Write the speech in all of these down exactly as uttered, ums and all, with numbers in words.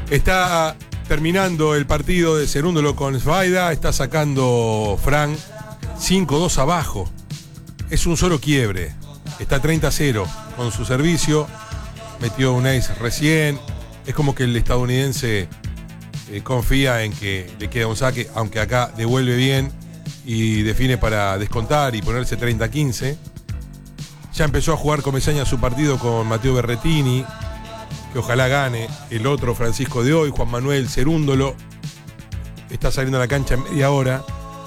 Está terminando el partido de Cerúndolo con Svajda. Está sacando Fran cinco dos abajo. Es un solo quiebre. Está treinta a cero con su servicio. Metió un ace recién. Es como que el estadounidense eh, confía en que le queda un saque, aunque acá devuelve bien y define para descontar y ponerse treinta a quince. Ya empezó a jugar Comesaña su partido con Matteo Berrettini, que ojalá gane. El otro Francisco de hoy, Juan Manuel Cerúndolo, está saliendo a la cancha en media hora.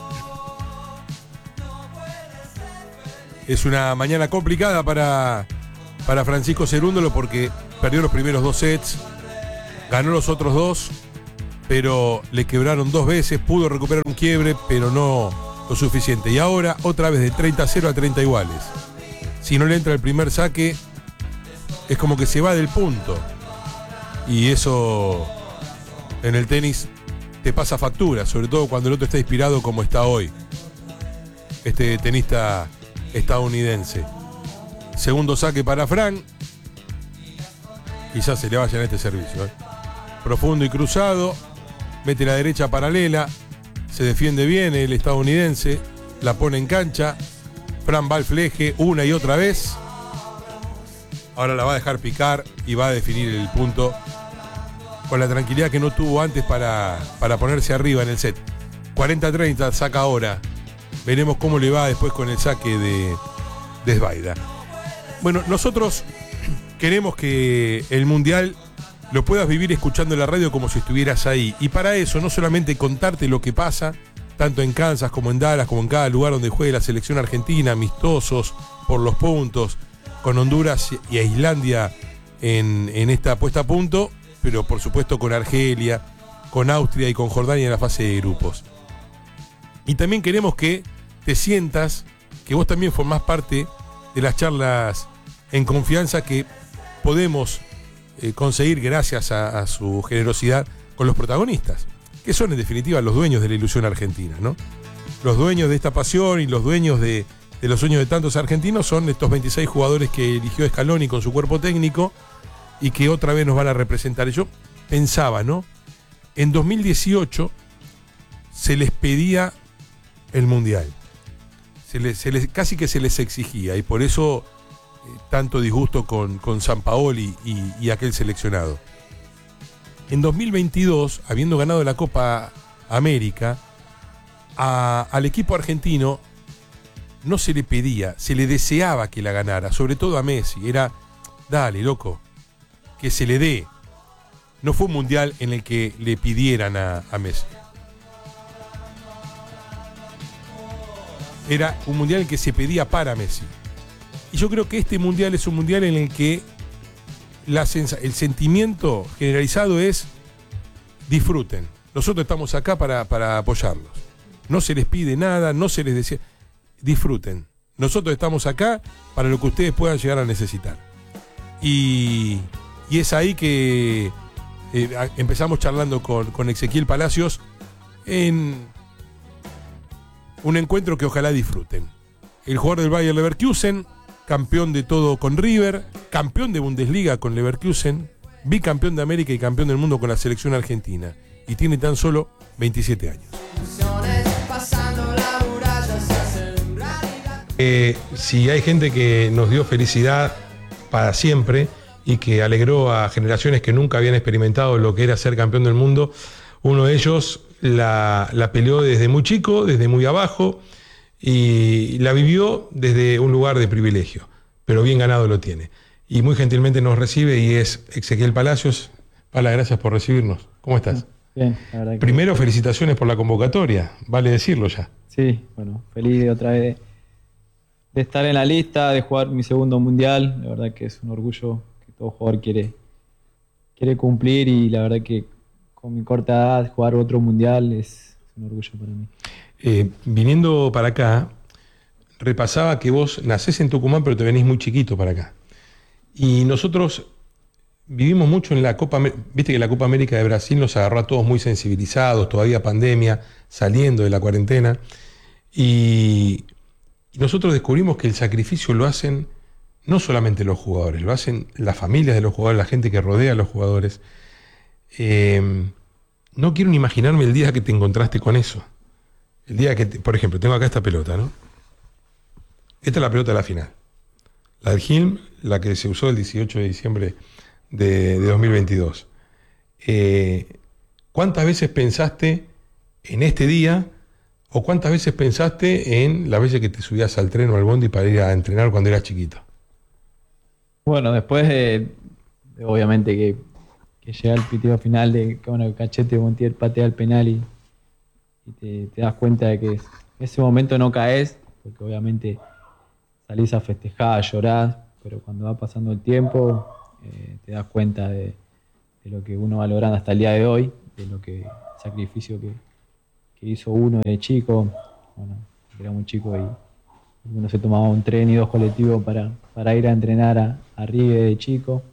Es una mañana complicada para, para Francisco Cerúndolo porque perdió los primeros dos sets, ganó los otros dos, pero le quebraron dos veces, pudo recuperar un quiebre, pero no lo suficiente. Y ahora otra vez de treinta a cero a treinta iguales. Si no le entra el primer saque, es como que se va del punto. Y eso en el tenis te pasa factura, sobre todo cuando el otro está inspirado como está hoy este tenista estadounidense. Segundo saque para Fran. Quizás se le vaya en este servicio, ¿eh? Profundo y cruzado. Mete la derecha paralela. Se defiende bien el estadounidense. La pone en cancha. Fran va al fleje una y otra vez. Ahora la va a dejar picar y va a definir el punto con la tranquilidad que no tuvo antes para, para ponerse arriba en el set. cuarenta a treinta saca ahora. Veremos cómo le va después con el saque de, de Svajda. Bueno, nosotros queremos que el Mundial lo puedas vivir escuchando la radio como si estuvieras ahí. Y para eso, no solamente contarte lo que pasa, tanto en Kansas como en Dallas, como en cada lugar donde juegue la selección argentina, amistosos por los puntos, con Honduras y a Islandia en, en esta puesta a punto, pero por supuesto con Argelia, con Austria y con Jordania en la fase de grupos. Y también queremos que te sientas que vos también formás parte de las charlas en confianza que podemos eh, conseguir gracias a, a su generosidad con los protagonistas, que son en definitiva los dueños de la ilusión argentina, ¿no? Los dueños de esta pasión y los dueños de, de los sueños de tantos argentinos son estos veintiséis jugadores que eligió Scaloni con su cuerpo técnico y que otra vez nos van a representar. Yo pensaba, ¿no? En dos mil dieciocho se les pedía el Mundial. Se les, se les, casi que se les exigía y por eso eh, tanto disgusto con, con Sampaoli y, y aquel seleccionado. En dos mil veintidós, habiendo ganado la Copa América, a, al equipo argentino no se le pedía, se le deseaba que la ganara, sobre todo a Messi. Era, dale, loco, que se le dé. No fue un mundial en el que le pidieran a, a Messi. Era un mundial en el que se pedía para Messi. Y yo creo que este mundial es un mundial en el que la sens- el sentimiento generalizado es disfruten. Nosotros estamos acá para, para apoyarlos. No se les pide nada, no se les desea. Disfruten. Nosotros estamos acá para lo que ustedes puedan llegar a necesitar. Y, y es ahí que eh, a, empezamos charlando con, con Ezequiel Palacios en un encuentro que ojalá disfruten. El jugador del Bayer Leverkusen, campeón de todo con River, campeón de Bundesliga con Leverkusen, bicampeón de América y campeón del mundo con la selección argentina. Y tiene tan solo veintisiete años. Eh, si hay gente que nos dio felicidad para siempre y que alegró a generaciones que nunca habían experimentado lo que era ser campeón del mundo, uno de ellos la, la peleó desde muy chico, desde muy abajo, y la vivió desde un lugar de privilegio, pero bien ganado lo tiene. Y muy gentilmente nos recibe y es Ezequiel Palacios. Pala, gracias por recibirnos. ¿Cómo estás? Bien, la verdad que... Primero, felicitaciones por la convocatoria, vale decirlo ya. Sí, bueno, feliz de otra vez de, de estar en la lista, de jugar mi segundo mundial. La verdad que es un orgullo que todo jugador quiere, quiere cumplir y la verdad que con mi corta edad jugar otro mundial es un orgullo para mí. Eh, viniendo para acá, repasaba que vos nacés en Tucumán, pero te venís muy chiquito para acá. Y nosotros vivimos mucho en la Copa América. Viste que la Copa América de Brasil nos agarró a todos muy sensibilizados, todavía pandemia, saliendo de la cuarentena. Y, y nosotros descubrimos que el sacrificio lo hacen no solamente los jugadores, lo hacen las familias de los jugadores, la gente que rodea a los jugadores. Eh, no quiero ni imaginarme el día que te encontraste con eso. El día que, te, por ejemplo, tengo acá esta pelota, ¿no? Esta es la pelota de la final. La del Hilm, la que se usó el dieciocho de diciembre de, de dos mil veintidós. Eh, ¿Cuántas veces pensaste en este día o cuántas veces pensaste en las veces que te subías al tren o al bondi para ir a entrenar cuando eras chiquito? Bueno, después de, de obviamente que, que llega el pitido final de que bueno, Cachete Montiel patea el penal y, y te, te das cuenta de que en ese momento no caes, porque obviamente salís a festejar, llorás, pero cuando va pasando el tiempo eh, te das cuenta de, de lo que uno va logrando hasta el día de hoy, de lo que sacrificio que, que hizo uno de chico, bueno, era muy chico y uno se tomaba un tren y dos colectivos para, para ir a entrenar a, a Rigue de chico,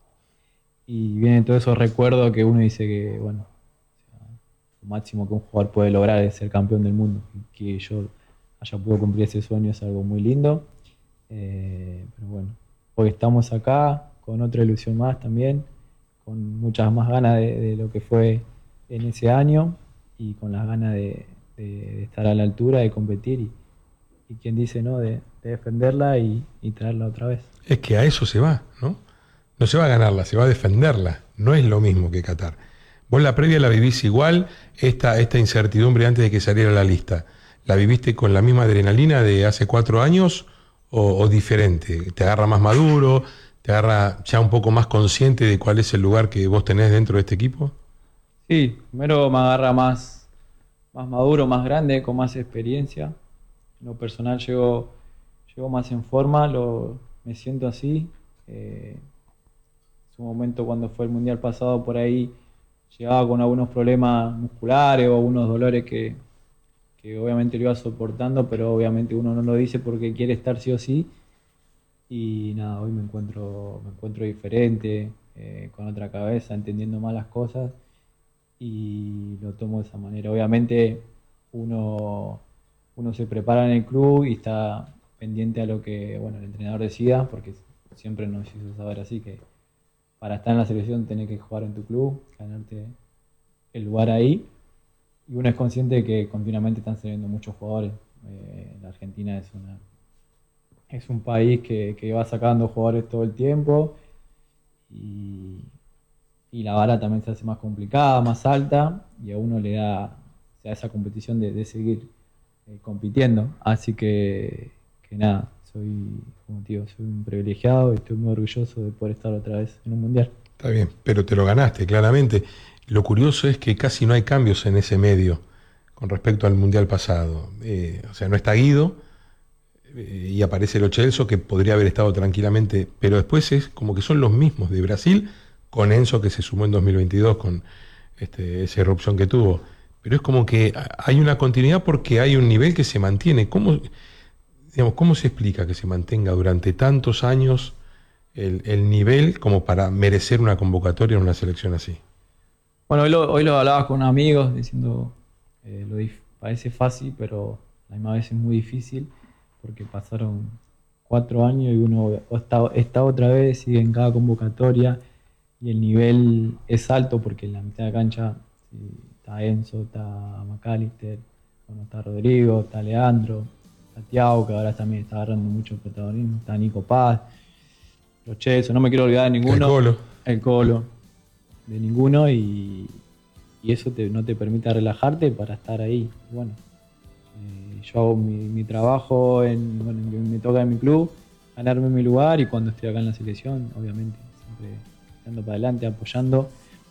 y vienen todos esos recuerdos que uno dice que, bueno, o sea, lo máximo que un jugador puede lograr es ser campeón del mundo, y que yo haya podido cumplir ese sueño es algo muy lindo. Eh, pero bueno, hoy estamos acá con otra ilusión más también, con muchas más ganas de, de lo que fue en ese año y con las ganas de, de, de estar a la altura, de competir y, y quien dice no, de, de defenderla y, y traerla otra vez. Es que a eso se va, ¿no? No se va a ganarla, se va a defenderla. No es lo mismo que Qatar. Vos la previa la vivís igual, esta, esta incertidumbre antes de que saliera la lista. ¿La viviste con la misma adrenalina de hace cuatro años o, o diferente? ¿Te agarra más maduro? ¿Te agarra ya un poco más consciente de cuál es el lugar que vos tenés dentro de este equipo? Sí, primero me agarra más, más maduro, más grande, con más experiencia. En lo personal llego, llego más en forma, lo, me siento así. Eh, en su momento cuando fue el Mundial pasado por ahí llegaba con algunos problemas musculares o algunos dolores que, que obviamente lo iba soportando, pero obviamente uno no lo dice porque quiere estar sí o sí. Y nada, hoy me encuentro, me encuentro diferente, eh, con otra cabeza, entendiendo más las cosas y lo tomo de esa manera. Obviamente uno, uno se prepara en el club y está pendiente a lo que bueno, el entrenador decida, porque siempre nos hizo saber así que para estar en la selección tenés que jugar en tu club, ganarte el lugar ahí. Y uno es consciente de que continuamente están saliendo muchos jugadores. Eh, la Argentina es una es un país que, que va sacando jugadores todo el tiempo y, y la vara también se hace más complicada, más alta, y a uno le da, o sea, esa competición de, de seguir eh, compitiendo. Así que, que nada, soy, como te digo, soy un privilegiado y estoy muy orgulloso de poder estar otra vez en un mundial. Está bien, pero te lo ganaste, claramente. Lo curioso es que casi no hay cambios en ese medio con respecto al mundial pasado. Eh, o sea, no está Guido eh, y aparece Lo Celso, que podría haber estado tranquilamente, pero después es como que son los mismos de Brasil, con Enzo, que se sumó en dos mil veintidós con este, esa erupción que tuvo. Pero es como que hay una continuidad porque hay un nivel que se mantiene. ¿Cómo, digamos, cómo se explica que se mantenga durante tantos años el, el nivel como para merecer una convocatoria en una selección así? Bueno, hoy lo, hoy lo hablaba con amigos diciendo, eh, lo dif- parece fácil, pero a la misma vez es muy difícil porque pasaron cuatro años y uno está, está otra vez, sigue en cada convocatoria y el nivel es alto porque en la mitad de la cancha sí, está Enzo, está McAllister, bueno, está Rodrigo, está Leandro, está Thiago, que ahora también está agarrando mucho protagonismo, está Nico Paz, Lo Celso, no me quiero olvidar de ninguno. El Colo. El Colo. De ninguno y, y eso te, no te permite relajarte para estar ahí. Bueno, eh, yo hago mi, mi trabajo, en, bueno, me toca en mi club, ganarme mi lugar y cuando estoy acá en la selección, obviamente, siempre estando para adelante, apoyando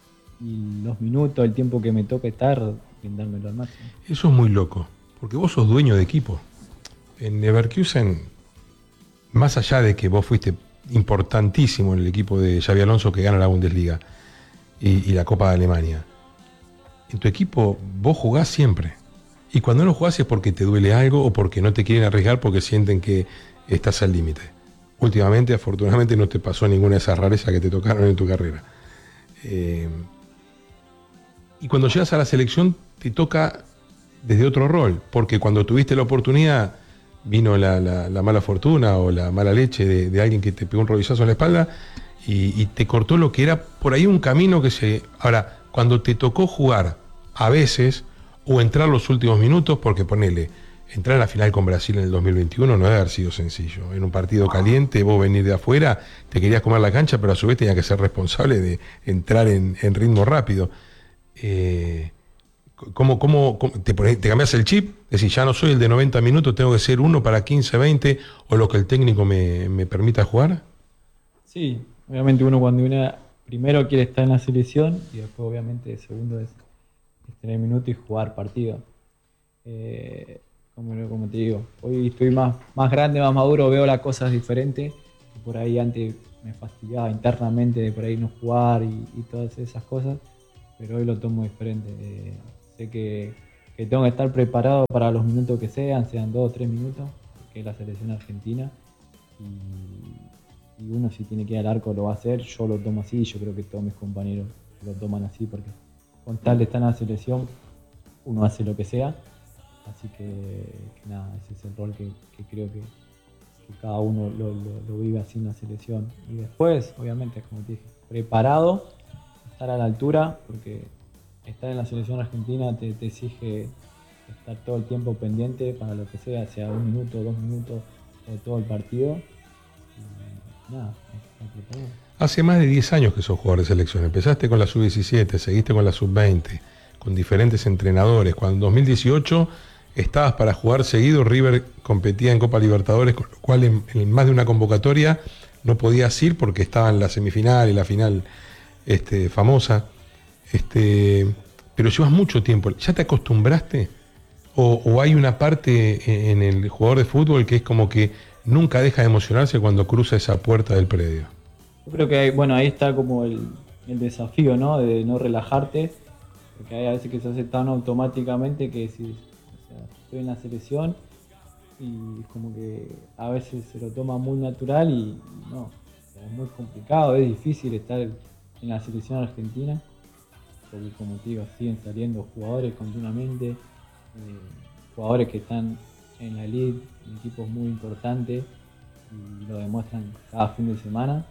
y los minutos, el tiempo que me toca estar, brindármelo al máximo. Eso es muy loco, porque vos sos dueño de equipo. En Leverkusen, más allá de que vos fuiste importantísimo en el equipo de Xabi Alonso que gana la Bundesliga y, y la Copa de Alemania, en tu equipo vos jugás siempre. Y cuando no jugás es porque te duele algo o porque no te quieren arriesgar porque sienten que estás al límite. Últimamente, afortunadamente, no te pasó ninguna de esas rarezas que te tocaron en tu carrera. Eh, y cuando llegas a la selección te toca desde otro rol, porque cuando tuviste la oportunidad vino la, la, la mala fortuna o la mala leche de, de alguien que te pegó un rodillazo en la espalda y, y te cortó lo que era por ahí un camino que se... Ahora, cuando te tocó jugar a veces o entrar los últimos minutos, porque ponele, entrar a la final con Brasil en el dos mil veintiuno no debe haber sido sencillo. En un partido caliente, vos venís de afuera, te querías comer la cancha, pero a su vez tenías que ser responsable de entrar en, en ritmo rápido. Eh, ¿cómo, cómo, cómo te, te cambias el chip? Es decir, ya no soy el de noventa minutos, tengo que ser uno para quince, veinte, o lo que el técnico me, me permita jugar. Sí, obviamente uno cuando viene primero quiere estar en la selección y después obviamente segundo es, es tener minutos y jugar partido. Eh, como, como te digo, hoy estoy más, más grande, más maduro, veo las cosas diferentes. Por ahí antes me fastidiaba internamente de por ahí no jugar y, y todas esas cosas, pero hoy lo tomo diferente. Eh, sé que, que tengo que estar preparado para los minutos que sean, sean dos o tres minutos, que es la selección argentina. Y, y uno si tiene que ir al arco lo va a hacer, yo lo tomo así, yo creo que todos mis compañeros lo toman así, porque con tal de estar en la selección, uno hace lo que sea. Así que, que nada, ese es el rol que, que creo que, que cada uno lo, lo, lo vive así en la selección. Y después, obviamente, como te dije, preparado, estar a la altura, porque estar en la selección argentina te, te exige estar todo el tiempo pendiente para lo que sea, sea un minuto, dos minutos o todo el partido. Y nada, estar preparado. Hace más de diez años que sos jugador de selección. Empezaste con la sub diecisiete, seguiste con la sub veinte, con diferentes entrenadores. Cuando en dos mil dieciocho estabas para jugar seguido, River competía en Copa Libertadores, con lo cual en, en más de una convocatoria no podías ir porque estaba en la semifinal y la final este, famosa. Este, pero llevas mucho tiempo. ¿Ya te acostumbraste? ¿O, o hay una parte en el jugador de fútbol que es como que nunca deja de emocionarse cuando cruza esa puerta del predio? Yo creo que hay, bueno, ahí está como el, el desafío, ¿no? De no relajarte, porque hay a veces que se hace tan automáticamente que si o sea, estoy en la selección y como que a veces se lo toma muy natural y, y no, o sea, es muy complicado, es difícil estar en la selección argentina, porque como te digo, siguen saliendo jugadores continuamente, eh, jugadores que están en la elite, en equipos muy importantes y lo demuestran cada fin de semana.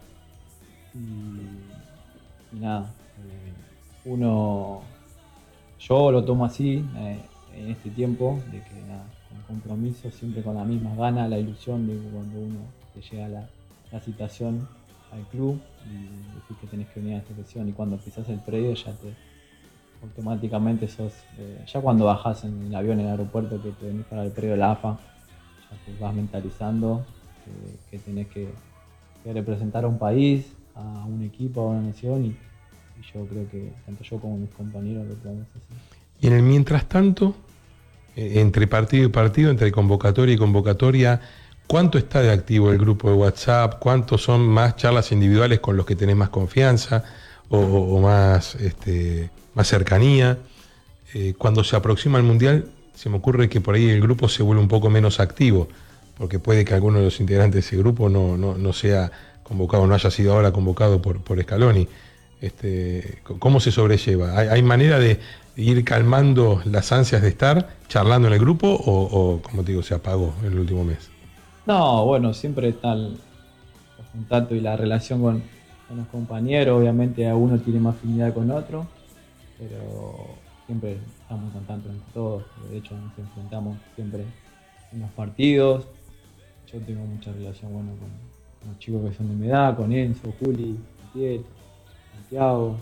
Y, y nada, eh, uno, yo lo tomo así eh, en este tiempo, de que nada, con compromiso, siempre con la misma gana, la ilusión de que cuando uno te llega la, la citación al club y decís que tenés que venir a la selección y cuando pisás el predio ya te automáticamente sos, eh, ya cuando bajás en el avión en el aeropuerto que te venís para el predio de la A F A, ya te vas mentalizando que, que tenés que, que representar a un país, a un equipo, a una nación y, y yo creo que tanto yo como mis compañeros lo podemos hacer. Y en el mientras tanto, eh, entre partido y partido, entre convocatoria y convocatoria, ¿cuánto está de activo el grupo de WhatsApp? ¿Cuántos son más charlas individuales con los que tenés más confianza o, o más, este, más cercanía? Eh, cuando se aproxima el Mundial, se me ocurre que por ahí el grupo se vuelve un poco menos activo, porque puede que alguno de los integrantes de ese grupo no, no, no sea convocado, no haya sido ahora convocado por, por Scaloni. Este, ¿cómo se sobrelleva? ¿Hay, hay manera de ir calmando las ansias de estar charlando en el grupo o, o, como te digo, se apagó en el último mes? No, bueno, siempre está el, el contacto y la relación con, con los compañeros. Obviamente uno tiene más afinidad con otro, pero siempre estamos en contacto entre todos. De hecho, nos enfrentamos siempre en los partidos. Yo tengo mucha relación bueno, con, con los chicos que son de mi edad, con Enzo, Juli, Matiel, Santiago,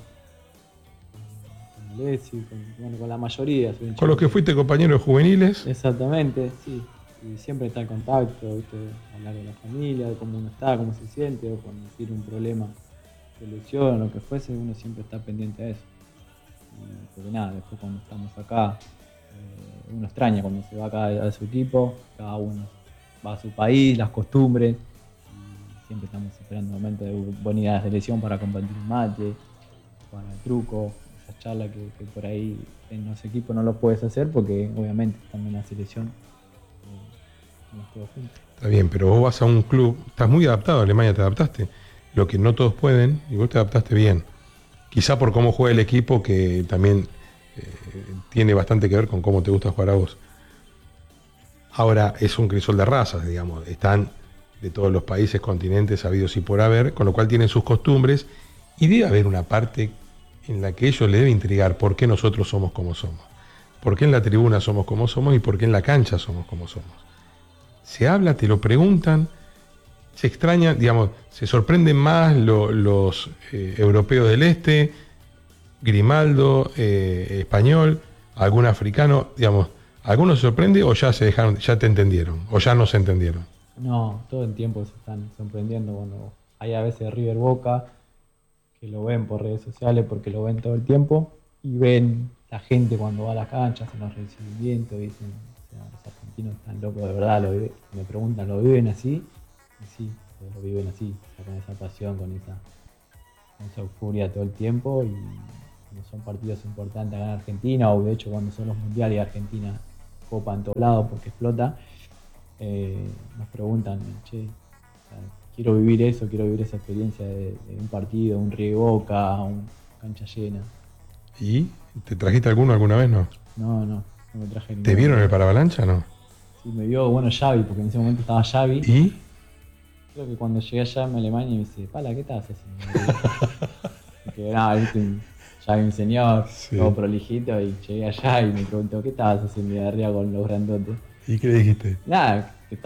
con Alessi, con, bueno, con la mayoría. Soy un con los que fuiste compañeros juveniles. Exactamente, sí. Y siempre está en contacto, ¿viste? Hablar de la familia, de cómo uno está, cómo se siente, o cuando tiene un problema de lesión o lo que fuese, uno siempre está pendiente a eso. Y porque nada, después cuando estamos acá, eh, uno extraña cuando se va acá a su equipo, cada uno va a su país, las costumbres, y siempre estamos esperando un momento de venir a la selección para compartir un mate, jugar al truco, esa charla que, que por ahí en los equipos no lo puedes hacer porque obviamente estando en la selección eh, no todos juntos. Está bien, pero vos vas a un club, estás muy adaptado a Alemania, te adaptaste, lo que no todos pueden, y vos te adaptaste bien. Quizá por cómo juega el equipo, que también eh, tiene bastante que ver con cómo te gusta jugar a vos. Ahora es un crisol de razas, digamos, están de todos los países, continentes, habidos y por haber, con lo cual tienen sus costumbres, y debe haber una parte en la que ellos le debe intrigar por qué nosotros somos como somos, por qué en la tribuna somos como somos y por qué en la cancha somos como somos. Se habla, te lo preguntan, se extrañan, digamos, se sorprenden más lo, los eh, europeos del este, Grimaldo, eh, español, algún africano, digamos, ¿algunos se sorprende o ya se dejaron, ya te entendieron, o ya no se entendieron? No, todo el tiempo se están sorprendiendo cuando hay a veces River Boca, que lo ven por redes sociales porque lo ven todo el tiempo, y ven la gente cuando va a las canchas, en los recibimientos, dicen, o sea, los argentinos están locos de verdad, lo viven. Me preguntan, ¿lo viven así? Y sí, lo viven así, o sea, con esa pasión, con esa, con esa euforia todo el tiempo, y cuando son partidos importantes acá en Argentina, o de hecho cuando son los mundiales y Argentina copa en todos lados porque explota, eh, nos preguntan, che, o sea, quiero vivir eso, quiero vivir esa experiencia de, de un partido, un River Boca, un cancha llena. ¿Y te trajiste alguno alguna vez, no? No, no, no me traje ninguno. ¿Te vieron en el Paravalancha, no? Sí, me vio, bueno, Xavi, porque en ese momento estaba Xavi. ¿Y? Creo que cuando llegué allá en Alemania me dice, Pala, ¿qué estás haciendo? Porque nada, viste, Xavi un señor, Sí. todo prolijito, y llegué allá y me preguntó, ¿qué estabas haciendo de arriba con los grandotes? ¿Y qué le dijiste? Nada,